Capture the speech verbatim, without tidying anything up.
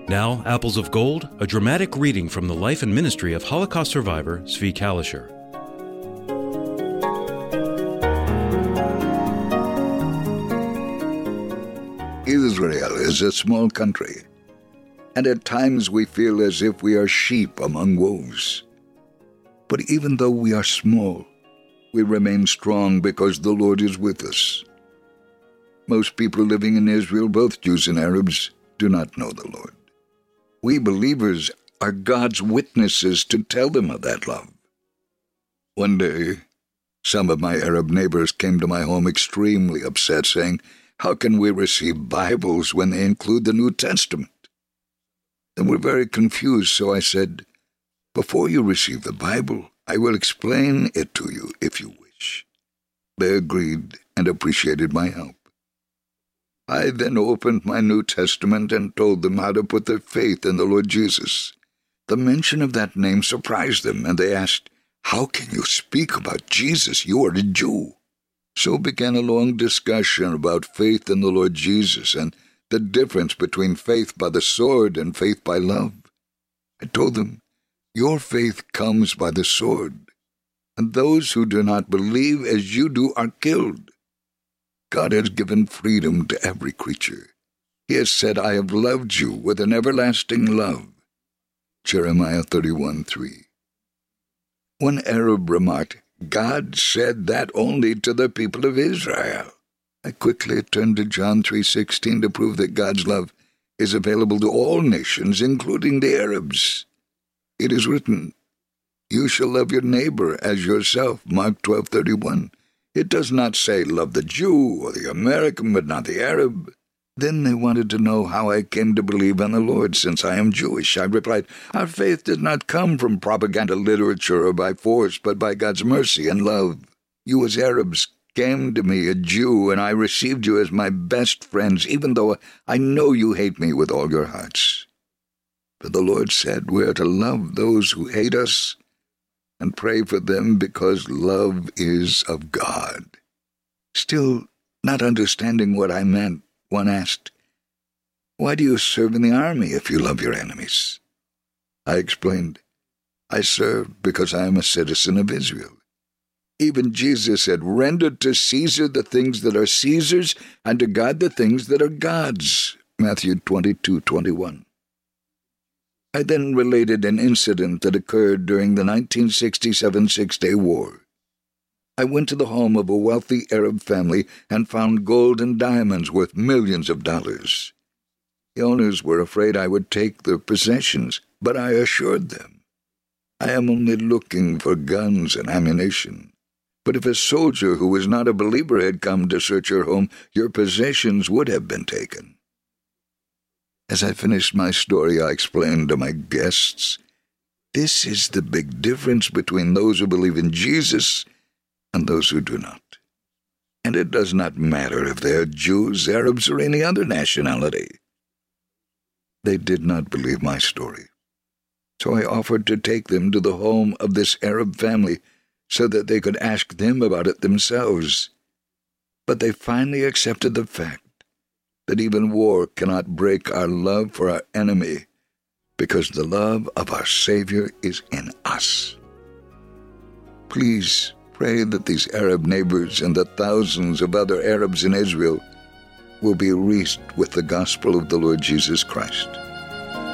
Now, Apples of Gold, a dramatic reading from the life and ministry of Holocaust survivor Zvi Kalisher. Israel is a small country, and at times we feel as if we are sheep among wolves. But even though we are small, we remain strong because the Lord is with us. Most people living in Israel, both Jews and Arabs, do not know the Lord. We believers are God's witnesses to tell them of that love. One day, some of my Arab neighbors came to my home extremely upset, saying, "How can we receive Bibles when they include the New Testament?" They were very confused, so I said, "Before you receive the Bible, I will explain it to you if you wish." They agreed and appreciated my help. I then opened my New Testament and told them how to put their faith in the Lord Jesus. The mention of that name surprised them, and they asked, "How can you speak about Jesus? You are a Jew." So began a long discussion about faith in the Lord Jesus and the difference between faith by the sword and faith by love. I told them, "Your faith comes by the sword, and those who do not believe as you do are killed. God has given freedom to every creature. He has said, 'I have loved you with an everlasting love.'" Jeremiah thirty-one three. One Arab remarked, "God said that only to the people of Israel." I quickly turned to John three sixteen to prove that God's love is available to all nations, including the Arabs. It is written, "You shall love your neighbor as yourself," Mark twelve thirty-one. It does not say, "Love the Jew or the American, but not the Arab." Then they wanted to know how I came to believe on the Lord, since I am Jewish. I replied, "Our faith did not come from propaganda literature or by force, but by God's mercy and love. You as Arabs came to me a Jew, and I received you as my best friends, even though I know you hate me with all your hearts. For the Lord said we are to love those who hate us and pray for them because love is of God." Still not understanding what I meant, one asked, "Why do you serve in the army if you love your enemies?" I explained, "I serve because I am a citizen of Israel. Even Jesus said, 'Render to Caesar the things that are Caesar's, and to God the things that are God's,' Matthew twenty-two twenty-one. I then related an incident that occurred during the nineteen sixty-seven Six-Day War. I went to the home of a wealthy Arab family and found gold and diamonds worth millions of dollars. The owners were afraid I would take their possessions, but I assured them, "I am only looking for guns and ammunition. But if a soldier who was not a believer had come to search your home, your possessions would have been taken." As I finished my story, I explained to my guests, "This is the big difference between those who believe in Jesus and those who do not. And it does not matter if they are Jews, Arabs, or any other nationality." They did not believe my story, so I offered to take them to the home of this Arab family so that they could ask them about it themselves. But they finally accepted the fact that even war cannot break our love for our enemy, because the love of our Savior is in us. Please pray that these Arab neighbors and the thousands of other Arabs in Israel will be reached with the gospel of the Lord Jesus Christ.